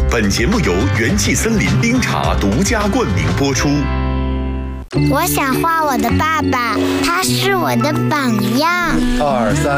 本节目由元气森林冰茶独家冠名播出。 我想画我的爸爸，他是我的榜样。 2、3。